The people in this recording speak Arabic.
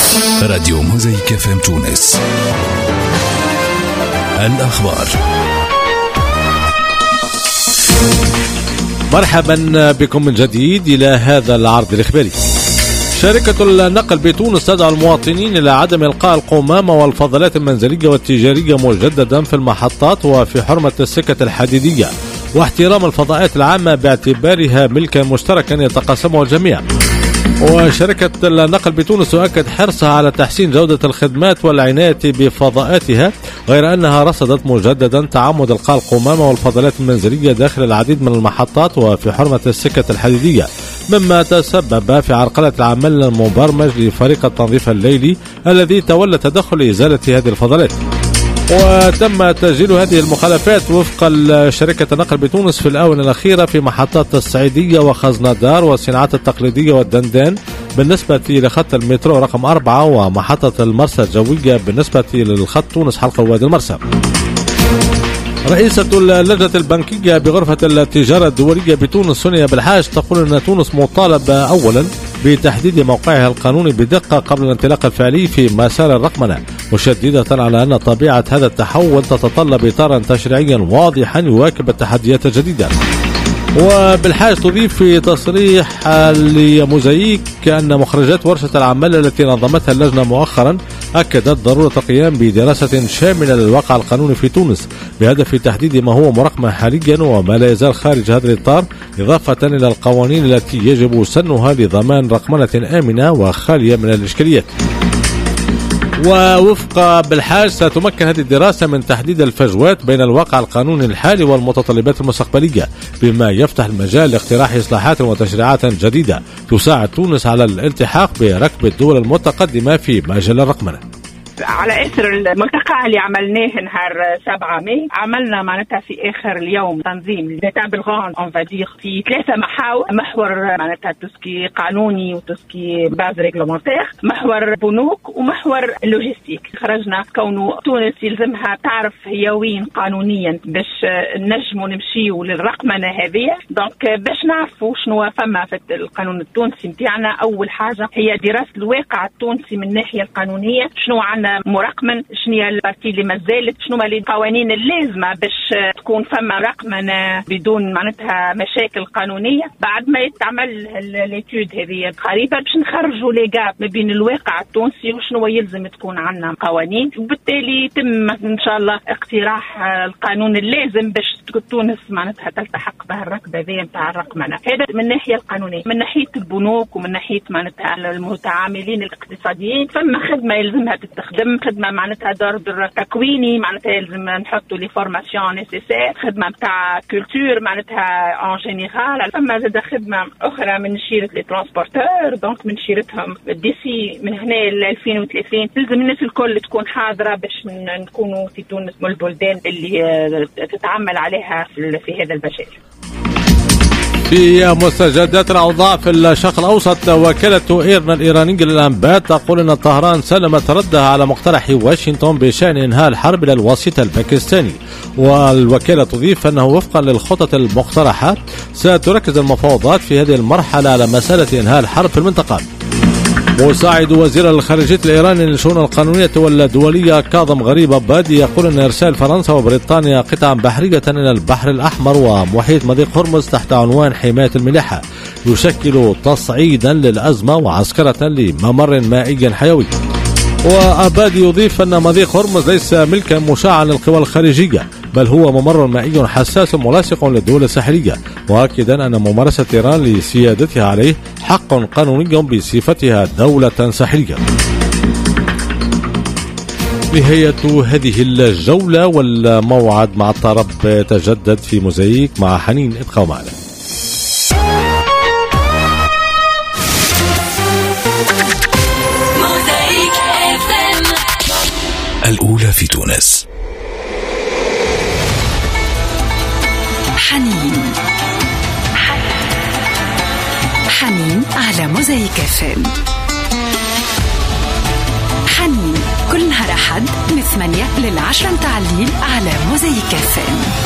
راديو موزايك FM تونس. الأخبار. مرحبا بكم من جديد إلى هذا العرض الإخباري. شركة النقل بتونس تدعو المواطنين إلى عدم إلقاء القمامة والفضلات المنزلية والتجارية مجددا في المحطات وفي حرمة السكة الحديدية، واحترام الفضاءات العامة باعتبارها ملكا مشتركا يتقاسمه الجميع. وشركة النقل بتونس تؤكد حرصها على تحسين جودة الخدمات والعناية بفضاءاتها، غير أنها رصدت مجددا تعمد إلقاء القمامة والفضلات المنزلية داخل العديد من المحطات وفي حرمة السكة الحديدية، مما تسبب في عرقلة العمل المبرمج لفريق التنظيف الليلي الذي تولى تدخل إزالة هذه الفضلات. وتم تسجيل هذه المخالفات وفق شركة النقل بتونس في الآونة الأخيرة في محطات الصعيدية وخزندار والصناعات التقليدية والدندان بالنسبة لخط المترو رقم 4 ومحطة المرسى الجوية بالنسبة للخط تونس حلقة وادي المرسى. رئيسة اللجنة البنكية بغرفة التجارة الدولية بتونس سونيا بالحاج تقول أن تونس مطالبة أولا بتحديد موقعها القانوني بدقة قبل الانطلاق الفعلي في مسار الرقمنة، مشددة على أن طبيعة هذا التحول تتطلب إطارا تشريعيا واضحا يواكب التحديات الجديدة. وبالحاج تضيف في تصريح لموزايك أن مخرجات ورشة العمل التي نظمتها اللجنة مؤخرا أكدت ضرورة القيام بدراسة شاملة للواقع القانوني في تونس بهدف تحديد ما هو مرقم حاليا وما لا يزال خارج هذا الإطار، إضافة إلى القوانين التي يجب سنها لضمان رقمنة آمنة وخالية من الإشكاليات. ووفق بالحاج ستمكن هذه الدراسة من تحديد الفجوات بين الواقع القانوني الحالي والمتطلبات المستقبلية، بما يفتح المجال لاقتراح إصلاحات وتشريعات جديدة تساعد تونس على الالتحاق بركب الدول المتقدمة في مجال الرقمنة. على اثر الملتقى اللي عملناه نهار 7 ماي عملنا معناتها في اخر اليوم تنظيم تابل غون اون فادير في 3 محور معناتها تسكي قانوني وتسكي باز ريغلومونتير، محور بنوك ومحور لوجيستيك. خرجنا كونه تونس يلزمها تعرف هي وين قانونيا باش نجموا نمشيوا للرقمنه هذه. دونك باش نعرفوا شنو فما في القانون التونسي نتاعنا، اول حاجه هي دراسه الواقع التونسي من الناحيه القانونيه، شنو عندنا مرقمن، شنو هي البارتي اللي مازالت، شنو هما القوانين اللازمه باش تكون فما رقمنه بدون معناتها مشاكل قانونيه. بعد ما يتعمل ليتود هذه قريبه باش نخرجوا لي جاب ما بين الواقع التونسي وشنو يلزم تكون عندنا قوانين، وبالتالي يتم ان شاء الله اقتراح القانون اللازم باش تونس معناتها تلتحق به الركبه ذي نتاع الرقمنه. هذا من الناحيه القانونيه. من ناحيه البنوك ومن ناحيه معناتها المتعاملين الاقتصاديين فما خدمه يلزمها تستخدم، خدمه معناتها دور تكويني، معناتها يلزم نحطوا لي فورماسيون نيسيسير، خدمه نتاع كولتور معناتها اون جينيرال، فما زاد خدمه اخرى من شيره لي ترانسبورتور. دونك من شيرتهم ديسي من هنا ل 2030 تلزم الناس الكل تكون حاضره باش نكونوا في تونس من البلدان اللي تتعمل عليها في هذا المجال. في مستجدات الأوضاع في الشرق الأوسط، وكالة إيرنا الإيرانية للأنباء تقول أن طهران سلمت ردها على مقترح واشنطن بشأن إنهاء الحرب إلى الوسيط الباكستاني. والوكالة تضيف أنه وفقا للخطط المقترحة ستركز المفاوضات في هذه المرحلة على مسألة إنهاء الحرب في المنطقة. مساعد وزير الخارجية الإيراني للشؤون القانونية والدولية كاظم غريب أبادي يقول أن إرسال فرنسا وبريطانيا قطعا بحرية إلى البحر الأحمر ومحيط مضيق هرمز تحت عنوان حماية الملاحة يشكل تصعيدا للأزمة وعسكرة لممر مائي حيوي. وأبادي يضيف أن مضيق هرمز ليس ملكا مشاعا للقوى الخارجية، بل هو ممر مائي حساس ملاصق للدول الساحلية، مؤكدا أن ممارسة إيران لسيادتها عليه حق قانوني بصفتها دولة ساحلية. نهاية هذه الجولة، والموعد مع الطرب يتجدد في موزايك مع حنين. ابقوا معنا. الأولى في تونس. حنين على موزايك FM. حنين كل نهار أحد من 8 ل 10 متاع الليل على موزايك FM.